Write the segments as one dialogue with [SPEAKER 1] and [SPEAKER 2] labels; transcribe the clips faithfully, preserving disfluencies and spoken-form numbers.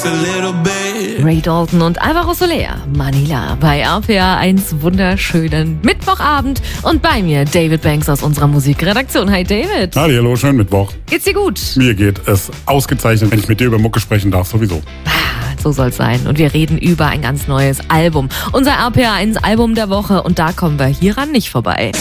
[SPEAKER 1] Ray Dalton und Alvaro Soler, Manila bei R P R eins, wunderschönen Mittwochabend und bei mir David Banks aus unserer Musikredaktion. Hi David.
[SPEAKER 2] Hallo, schönen Mittwoch.
[SPEAKER 1] Geht's dir gut?
[SPEAKER 2] Mir geht es ausgezeichnet, wenn ich mit dir über Mucke sprechen darf, sowieso.
[SPEAKER 1] So soll's sein. Und wir reden über ein ganz neues Album. Unser R P R eins Album der Woche und da kommen wir hieran nicht vorbei.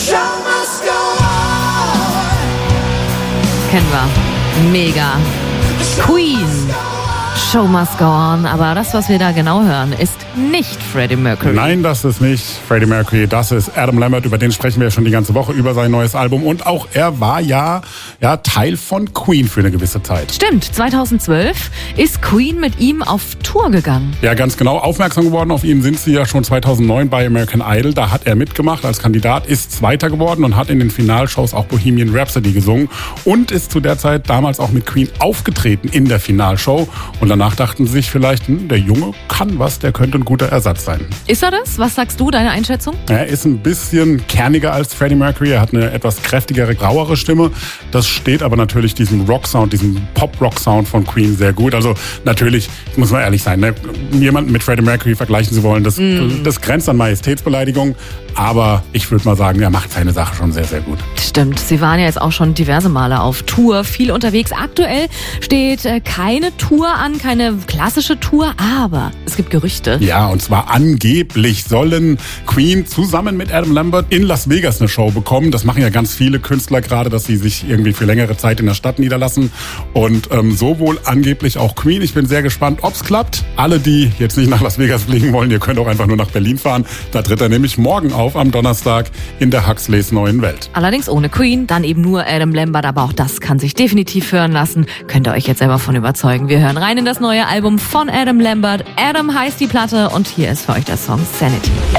[SPEAKER 1] Kennen wir. Mega. Queen. Show must go on, aber das, was wir da genau hören, ist nicht Freddie Mercury.
[SPEAKER 2] Nein, das ist nicht Freddie Mercury, das ist Adam Lambert, über den sprechen wir ja schon die ganze Woche, über sein neues Album. Und auch er war ja, ja Teil von Queen für eine gewisse Zeit.
[SPEAKER 1] Stimmt, zweitausendzwölf ist Queen mit ihm auf Tour gegangen.
[SPEAKER 2] Ja, ganz genau. Aufmerksam geworden auf ihn sind sie ja schon zweitausendneun bei American Idol. Da hat er mitgemacht als Kandidat, ist Zweiter geworden und hat in den Finalshows auch Bohemian Rhapsody gesungen und ist zu der Zeit damals auch mit Queen aufgetreten in der Finalshow. Und danach dachten sie sich vielleicht, hm, der Junge kann was, der könnte ein guter Ersatz sein.
[SPEAKER 1] Ist er das? Was sagst du, deine Einschätzung?
[SPEAKER 2] Er ist ein bisschen kerniger als Freddie Mercury. Er hat eine etwas kräftigere, rauere Stimme. Das steht aber natürlich diesem Rock-Sound, diesem Pop-Rock-Sound von Queen sehr gut. Also natürlich, muss man ehrlich sein, ne? Jemanden mit Freddie Mercury vergleichen zu wollen, das, mm. das grenzt an Majestätsbeleidigung. Aber ich würde mal sagen, er macht seine Sache schon sehr, sehr gut.
[SPEAKER 1] Stimmt, sie waren ja jetzt auch schon diverse Male auf Tour, viel unterwegs. Aktuell steht äh, keine Tour an, keine klassische Tour, aber es gibt Gerüchte.
[SPEAKER 2] Ja, und zwar angeblich sollen Queen zusammen mit Adam Lambert in Las Vegas eine Show bekommen. Das machen ja ganz viele Künstler gerade, dass sie sich irgendwie für längere Zeit in der Stadt niederlassen. Und ähm, so wohl angeblich auch Queen. Ich bin sehr gespannt, ob's klappt. Alle, die jetzt nicht nach Las Vegas fliegen wollen, ihr könnt auch einfach nur nach Berlin fahren. Da tritt er nämlich morgen auf am Donnerstag in der Huxleys neuen Welt.
[SPEAKER 1] Allerdings ohne Queen, dann eben nur Adam Lambert, aber auch das kann sich definitiv hören lassen. Könnt ihr euch jetzt selber von überzeugen. Wir hören rein in das neue Album von Adam Lambert. Adam heißt die Platte und hier ist für euch der Song Sanity.